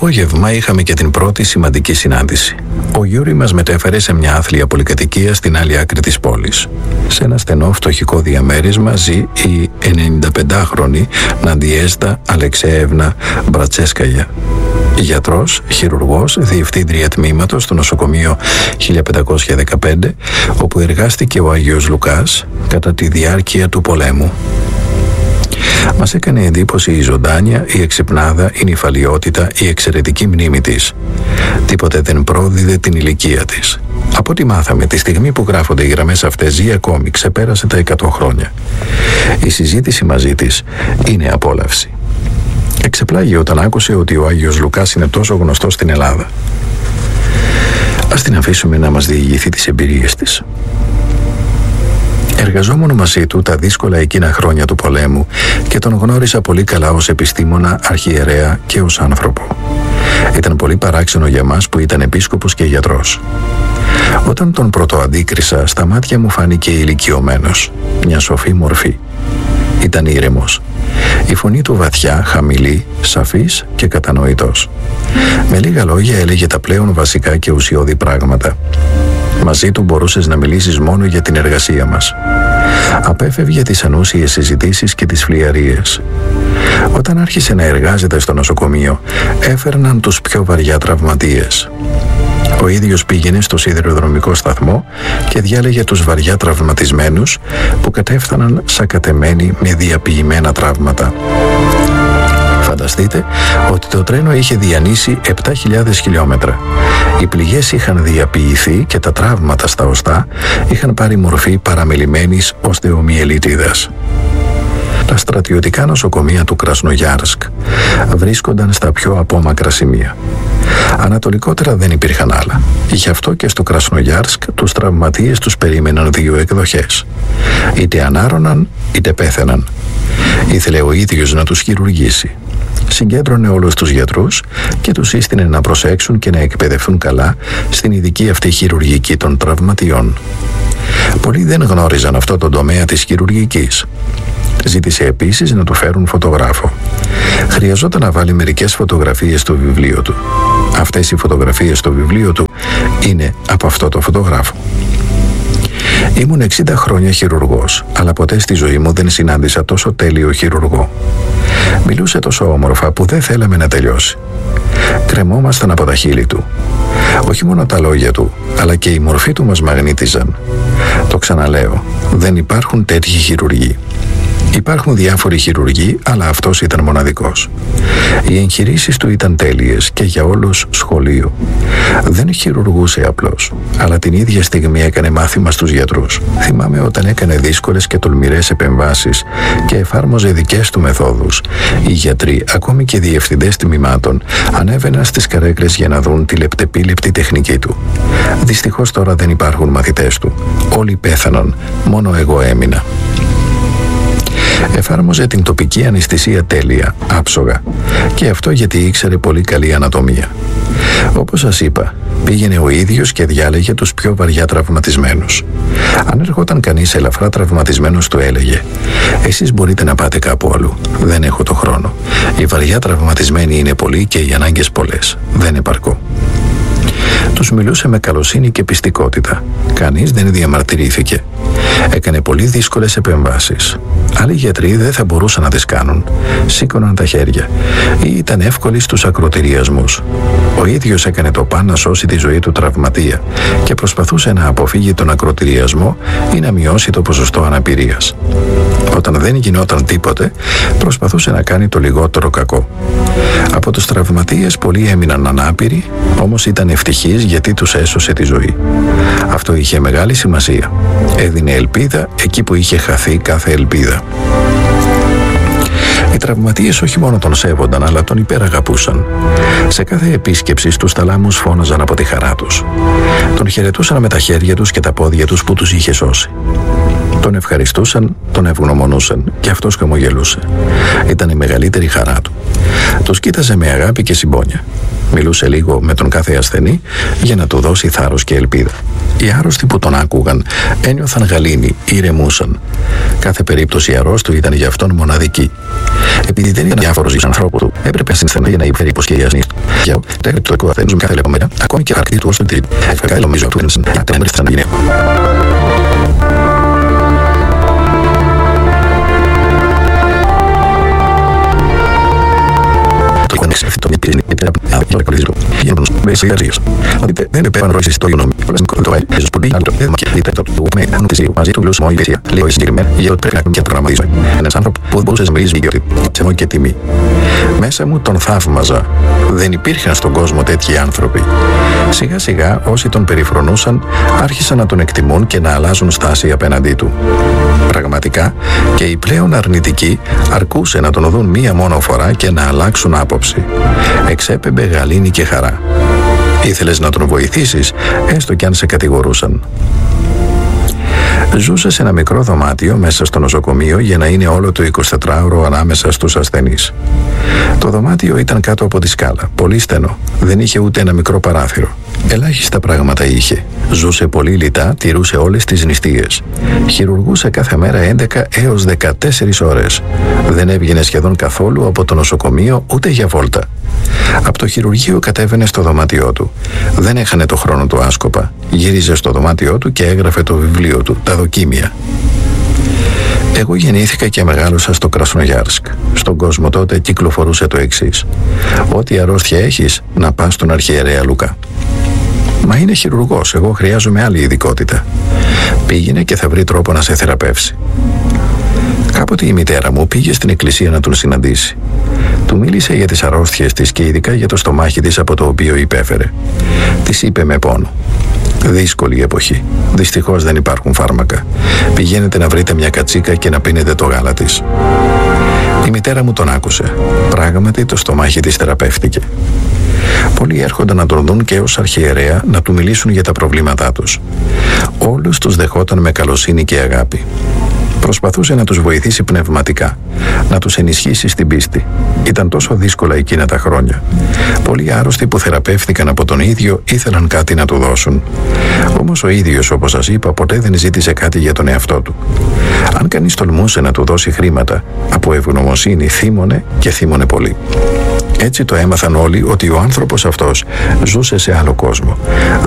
απόγευμα είχαμε και την πρώτη σημαντική συνάντηση. Ο Γιούρι μας μετέφερε σε μια άθλια πολυκατοικία στην άλλη άκρη της πόλης. Σε ένα στενό φτωχικό διαμέρισμα ζει η 95χρονη Ναντιέστα Αλεξέευνα Μπρατσέσκαγια. Γιατρός, χειρουργός, διευθύντρια τμήματος στο νοσοκομείο 1515, όπου εργάστηκε ο Άγιος Λουκάς κατά τη διάρκεια του πολέμου. Μας έκανε εντύπωση η ζωντάνια, η εξυπνάδα, η νηφαλιότητα, η εξαιρετική μνήμη της. Τίποτε δεν πρόδιδε την ηλικία της. Από ό,τι μάθαμε, τη στιγμή που γράφονται οι γραμμές αυτές ζει ακόμη, ξεπέρασε τα 100 χρόνια. Η συζήτηση μαζί της είναι απόλαυση. Εξεπλάγει όταν άκουσε ότι ο Άγιος Λουκάς είναι τόσο γνωστός στην Ελλάδα. Ας την αφήσουμε να μας διηγηθεί τις εμπειρίες της. Εργαζόμουν μαζί του τα δύσκολα εκείνα χρόνια του πολέμου και τον γνώρισα πολύ καλά ως επιστήμονα, αρχιερέα και ως άνθρωπο. Ήταν πολύ παράξενο για μας που ήταν επίσκοπος και γιατρός. Όταν τον πρωτοαντίκρισα, στα μάτια μου φάνηκε ηλικιωμένος, μια σοφή μορφή. Ήταν ήρεμος. Η φωνή του βαθιά, χαμηλή, σαφής και κατανοητός. Με λίγα λόγια έλεγε τα πλέον βασικά και ουσιώδη πράγματα. Μαζί του μπορούσες να μιλήσεις μόνο για την εργασία μας. Απέφευγε τις ανούσιες συζητήσεις και τις φλιαρίες. Όταν άρχισε να εργάζεται στο νοσοκομείο, έφερναν τους πιο βαριά τραυματίες. Ο ίδιος πήγαινε στο σιδηροδρομικό σταθμό και διάλεγε τους βαριά τραυματισμένους που κατέφθαναν σακατεμένοι με διαποιημένα τραύματα. Φανταστείτε ότι το τρένο είχε διανύσει 7.000 χιλιόμετρα. Οι πληγές είχαν διαποιηθεί και τα τραύματα στα οστά είχαν πάρει μορφή παραμελημένης οστεομιελίτιδας. Τα στρατιωτικά νοσοκομεία του Κρασνογιάρσκ βρίσκονταν στα πιο απόμακρα σημεία. Ανατολικότερα δεν υπήρχαν άλλα. Γι' αυτό και στο Κρασνογιάρσκ τους τραυματίες τους περίμεναν δύο εκδοχές. Είτε ανάρωναν είτε πέθαιναν. Ήθελε ο ίδιος να τους χειρουργήσει. Συγκέντρωνε όλους τους γιατρούς και τους σύστηνε να προσέξουν και να εκπαιδευτούν καλά στην ειδική αυτή χειρουργική των τραυματιών. Πολλοί δεν γνώριζαν αυτό το τομέα της χειρουργικής. Ζήτησε επίσης να του φέρουν φωτογράφο. Χρειαζόταν να βάλει μερικές φωτογραφίες στο βιβλίο του. Αυτές οι φωτογραφίες στο βιβλίο του είναι από αυτό το φωτογράφο. Ήμουν 60 χρόνια χειρουργός, αλλά ποτέ στη ζωή μου δεν συνάντησα τόσο τέλειο χειρουργό. Μιλούσε τόσο όμορφα που δεν θέλαμε να τελειώσει. Κρεμόμασταν από τα χείλη του. Όχι μόνο τα λόγια του, αλλά και η μορφή του μας μαγνήτιζαν. Το ξαναλέω, δεν υπάρχουν τέτοιοι χειρουργοί. Υπάρχουν διάφοροι χειρουργοί, αλλά αυτός ήταν μοναδικός. Οι εγχειρήσεις του ήταν τέλειες και για όλους σχολείο. Δεν χειρουργούσε απλώς, αλλά την ίδια στιγμή έκανε μάθημα στους γιατρούς. Θυμάμαι όταν έκανε δύσκολες και τολμηρές επεμβάσεις και εφάρμοζε δικές του μεθόδους. Οι γιατροί, ακόμη και διευθυντές τμήματων, ανέβαιναν στις καρέκλες για να δουν τη λεπτεπίλεπτη τεχνική του. Δυστυχώς τώρα δεν υπάρχουν μαθητές του. Όλοι πέθαναν, μόνο εγώ έμεινα. Εφάρμοζε την τοπική αναισθησία τέλεια, άψογα, και αυτό γιατί ήξερε πολύ καλή ανατομία. Όπως σας είπα, πήγαινε ο ίδιος και διάλεγε τους πιο βαριά τραυματισμένους. Αν έρχονταν κανείς ελαφρά τραυματισμένος, του έλεγε: «Εσείς μπορείτε να πάτε κάπου αλλού. Δεν έχω το χρόνο. Οι βαριά τραυματισμένοι είναι πολλοί και οι ανάγκες πολλές. Δεν επαρκώ». Τους μιλούσε με καλοσύνη και πιστικότητα. Κανείς δεν διαμαρτυρήθηκε. Έκανε πολύ δύσκολες επεμβάσεις. Άλλοι γιατροί δεν θα μπορούσαν να τις κάνουν. Σήκωναν τα χέρια ή ήταν εύκολοι στους ακροτηριασμούς. Ο ίδιος έκανε το παν να σώσει τη ζωή του τραυματία και προσπαθούσε να αποφύγει τον ακροτηριασμό ή να μειώσει το ποσοστό αναπηρίας. Όταν δεν γινόταν τίποτε, προσπαθούσε να κάνει το λιγότερο κακό. Από τους τραυματίες πολλοί έμειναν ανάπηροι, όμως ήταν ευτυχείς γιατί τους έσωσε τη ζωή. Αυτό είχε μεγάλη σημασία. Έδινε ελπίδα εκεί που είχε χαθεί κάθε ελπίδα. Οι τραυματίες όχι μόνο τον σέβονταν, αλλά τον υπεραγαπούσαν. Σε κάθε επίσκεψη στους θαλάμους φώναζαν από τη χαρά τους. Τον χαιρετούσαν με τα χέρια τους και τα πόδια τους που τους είχε σώσει. Τον ευχαριστούσαν, τον ευγνωμονούσαν και αυτός χαμογελούσε. Ήταν η μεγαλύτερη χαρά του. Τους κοίταζε με αγάπη και συμπόνια. Μιλούσε λίγο με τον κάθε ασθενή για να του δώσει θάρρος και ελπίδα. Οι άρρωστοι που τον άκουγαν ένιωθαν γαλήνη, ηρεμούσαν. Κάθε περίπτωση αρρώστου ήταν για αυτόν μοναδική. Επειδή δεν ήταν διάφορος για τον ανθρώπου του, έπρεπε συνθενά για να υπέρει υποσχέδιασνή. Για το εκοαθένους με κάθε λεπτομέρεια, ακόμη και χαρακτήρι του ως τον τρίτη. Έφυγα νομίζω του ένσαν, να τέμερισαν να γίνει. Δεν επέβαν ρώσεις στο υγειονομικό. Το έσως που πήγαν το έδωμα και δείτε το του με έναν της μαζί του γλώσσο μόνο υπηρεσία. Λέω συγκεκριμένα για ότι πρέπει να και προγραμματίζω. Ένας άνθρωπο που δεν μπορούσε να μιλήσει βιβλιοτήπη. Σε μόνο και τιμή. Μέσα μου τον θαύμαζα. Δεν υπήρχαν στον κόσμο τέτοιοι άνθρωποι. Σιγά σιγά όσοι τον περιφρονούσαν άρχισαν να τον εκτιμούν και να αλλάζουν στάση απέναντί του. Πραγματικά και οι πλέον αρνητικοί αρκούσε να τον δουν μία μόνο φορά και να αλλάξουν άποψη. Εξέπεμπε γαλήνη και χαρά. Ήθελες να τον βοηθήσεις, έστω κι αν σε κατηγορούσαν. Ζούσε σε ένα μικρό δωμάτιο μέσα στο νοσοκομείο για να είναι όλο το 24ωρο ανάμεσα στους ασθενείς. Το δωμάτιο ήταν κάτω από τη σκάλα, πολύ στενό. Δεν είχε ούτε ένα μικρό παράθυρο. Ελάχιστα πράγματα είχε. Ζούσε πολύ λιτά, τηρούσε όλες τις νηστείες. Χειρουργούσε κάθε μέρα 11 έως 14 ώρες. Δεν έβγαινε σχεδόν καθόλου από το νοσοκομείο ούτε για βόλτα. Από το χειρουργείο κατέβαινε στο δωμάτιό του. Δεν έχανε το χρόνο του άσκοπα. Γύριζε στο δωμάτιό του και έγραφε το βιβλίο του, τα δοκίμια. Εγώ γεννήθηκα και μεγάλωσα στο Κρασνογιάρσκ. Στον κόσμο τότε κυκλοφορούσε το εξής: ό,τι αρρώστια έχεις, να πας στον αρχιερέα Λουκά. Μα είναι χειρουργός, εγώ χρειάζομαι άλλη ειδικότητα. Πήγαινε και θα βρει τρόπο να σε θεραπεύσει. Κάποτε η μητέρα μου πήγε στην εκκλησία να τον συναντήσει. Του μίλησε για τις αρρώστιες της και ειδικά για το στομάχι της από το οποίο υπέφερε. Της είπε με πόνο: δύσκολη εποχή. Δυστυχώς δεν υπάρχουν φάρμακα. Πηγαίνετε να βρείτε μια κατσίκα και να πίνετε το γάλα της. Η μητέρα μου τον άκουσε. Πράγματι το στομάχι της θεραπεύτηκε. Πολλοί έρχονταν να τον δουν και ως αρχιερέα να του μιλήσουν για τα προβλήματά τους. Όλους τους δεχόταν με καλοσύνη και αγάπη. Προσπαθούσε να τους βοηθήσει πνευματικά, να τους ενισχύσει στην πίστη. Ήταν τόσο δύσκολα εκείνα τα χρόνια. Πολλοί άρρωστοι που θεραπεύτηκαν από τον ίδιο ήθελαν κάτι να του δώσουν. Όμως ο ίδιος, όπως σας είπα, ποτέ δεν ζήτησε κάτι για τον εαυτό του. Αν κανείς τολμούσε να του δώσει χρήματα, από ευγνωμοσύνη θύμωνε και θύμωνε πολύ. Έτσι το έμαθαν όλοι ότι ο άνθρωπος αυτός ζούσε σε άλλο κόσμο.